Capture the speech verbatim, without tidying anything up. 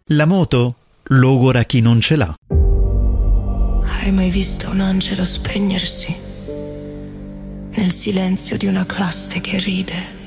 La moto logora chi non ce l'ha. Hai mai visto un angelo spegnersi nel silenzio di una classe che ride?